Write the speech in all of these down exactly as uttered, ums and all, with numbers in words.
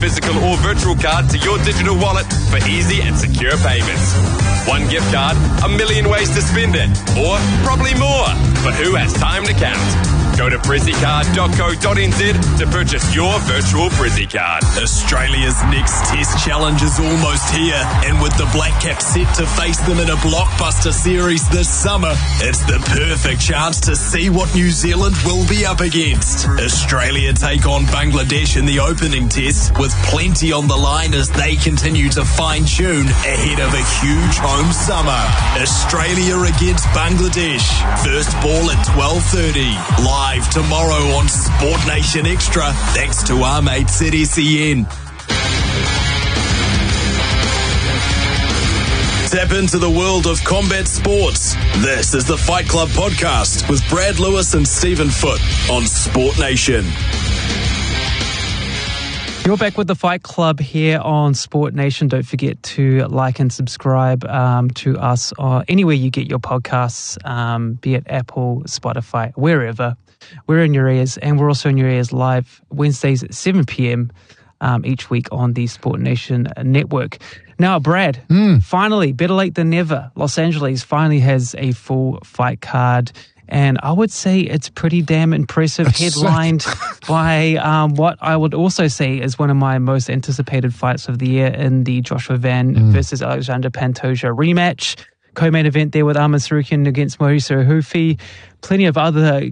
physical or virtual card to your digital wallet for easy and secure payments. One gift card, a million ways to spend it, or probably more, but who has time to count? Go to Prizzy card dot co dot n z to purchase your virtual Prizzy card. Australia's next Test challenge is almost here, and with the Black Caps set to face them in a blockbuster series this summer, it's the perfect chance to see what New Zealand will be up against. Australia take on Bangladesh in the opening test, with plenty on the line as they continue to fine-tune ahead of a huge home summer. Australia against Bangladesh. First ball at twelve thirty. Live tomorrow on Sport Nation Extra, thanks to our mates at S E N. Tap into the world of combat sports. This is the Fight Club podcast with Brad Lewis and Stephen Foote on Sport Nation. You're back with the Fight Club here on Sport Nation. Don't forget to like and subscribe um, to us or anywhere you get your podcasts, um, be it Apple, Spotify, wherever. We're in your ears, and we're also in your ears live Wednesdays at seven p.m. Um, each week on the Sport Nation network. Now, Brad, mm. finally, better late than never, Los Angeles finally has a full fight card. And I would say it's pretty damn impressive, it's headlined by um, what I would also say is one of my most anticipated fights of the year in the Joshua Van mm. versus Alexander Pantoja rematch. Co-main event there with Arman Tsarukyan against Mauricio Hufi. Plenty of other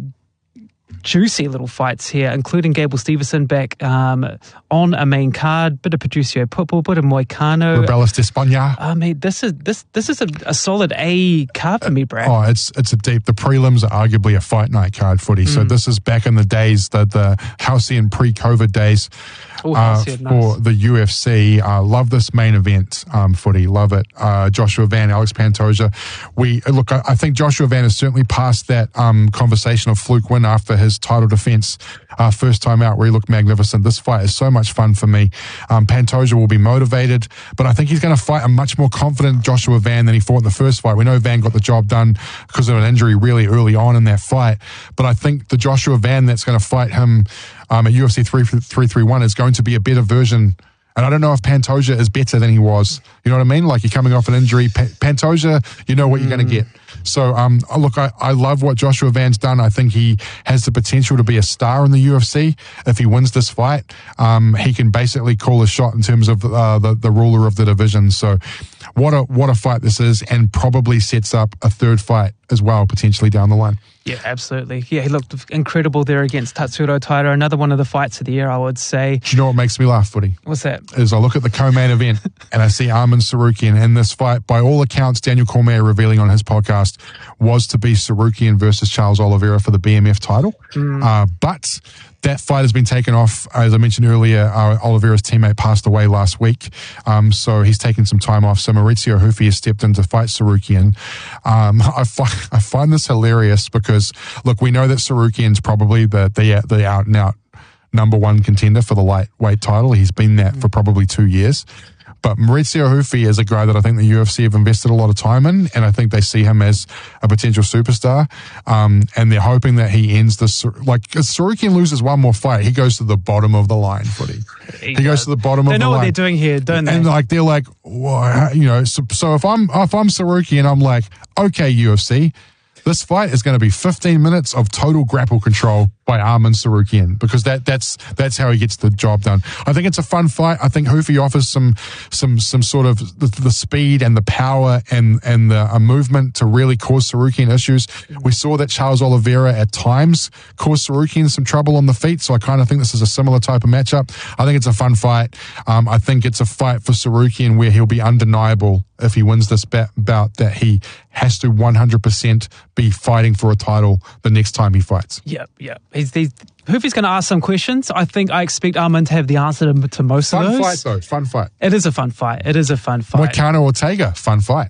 juicy little fights here, including Gable Stevenson back um, on a main card, bit of Patricio Pitbull, bit of Moicano. Rebelis de España. I mean, this is this this is a, a solid A card for me, Brad. Oh, it's it's a deep. The prelims are arguably a fight night card footy. Mm. So this is back in the days, the the halcyon pre-COVID days. Ooh, uh, nice. For the U F C. Uh, love this main event um, footy. Love it. Uh, Joshua Van, Alex Pantoja. We look. I, I think Joshua Van is certainly past that um, conversation of fluke win after his title defense uh, first time out, where he looked magnificent. This fight is so much fun for me. Um, Pantoja will be motivated, but I think he's going to fight a much more confident Joshua Van than he fought in the first fight. We know Van got the job done because of an injury really early on in that fight, but I think the Joshua Van that's going to fight him Um, at U F C three thirty-one is going to be a better version. And I don't know if Pantoja is better than he was. You know what I mean? Like, you're coming off an injury. Pa- Pantoja, you know what you're going to get. So, um, look, I, I love what Joshua Van's done. I think he has the potential to be a star in the U F C. If he wins this fight, um, he can basically call a shot in terms of uh, the, the ruler of the division. So what a what a fight this is, and probably sets up a third fight as well, potentially down the line. Yeah, absolutely. Yeah, he looked incredible there against Tatsuro Taira. Another one of the fights of the year, I would say. Do you know what makes me laugh, footy? What's that? Is I look at the co-main event and I see Arman Tsarukyan in this fight. By all accounts, Daniel Cormier revealing on his podcast, was to be Tsarukyan versus Charles Oliveira for the B M F title. Mm. Uh, but that fight has been taken off. As I mentioned earlier, uh, Oliveira's teammate passed away last week, um, so he's taken some time off. So Mauricio Hufi has stepped in to fight Tsarukyan. Um, I, fi- I find this hilarious because, look, we know that Tsarukyan's probably the, the, the out-and-out number one contender for the lightweight title. He's been that for probably two years. But Mauricio Hufi is a guy that I think the U F C have invested a lot of time in, and I think they see him as a potential superstar. Um, and they're hoping that he ends this. Like, if Tsarukyan loses one more fight, he goes to the bottom of the line footy. He, he goes to the bottom they of the line. They know what they're doing here, don't they? And like they're like, well, you know. So, so if I'm if I'm Tsarukyan, I'm like, okay, U F C. This fight is going to be fifteen minutes of total grapple control by Arman Tsarukyan, because that that's that's how he gets the job done. I think it's a fun fight. I think Hufi offers some some some sort of the, the speed and the power and and the a movement to really cause Tsarukyan issues. We saw that Charles Oliveira at times caused Tsarukyan some trouble on the feet, so I kind of think this is a similar type of matchup. I think it's a fun fight. Um, I think it's a fight for Tsarukyan where he'll be undeniable if he wins this bout, bout that he has to one hundred percent be fighting for a title the next time he fights. Yep, yep. He's, he's, Hufi's going to ask some questions. I think I expect Arman to have the answer to, to most fun of those. Fun fight, though. Fun fight. It is a fun fight. It is a fun fight. Moicano Ortega, fun fight.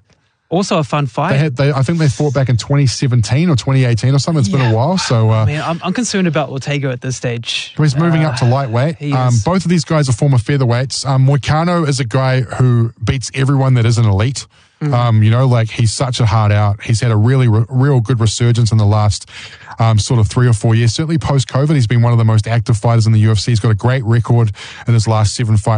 Also a fun fight. They had, they, I think they fought back in twenty seventeen or twenty eighteen or something. It's yeah. been a while. So, uh, Man, I'm, I'm concerned about Ortega at this stage. He's moving uh, up to lightweight. Um, both of these guys are former featherweights. Um, Moicano is a guy who beats everyone that isn't elite. Mm-hmm. Um, you know, like he's such a hard out. He's had a really, re- real good resurgence in the last um, sort of three or four years. Certainly post-COVID, he's been one of the most active fighters in the U F C. He's got a great record in his last seven fights.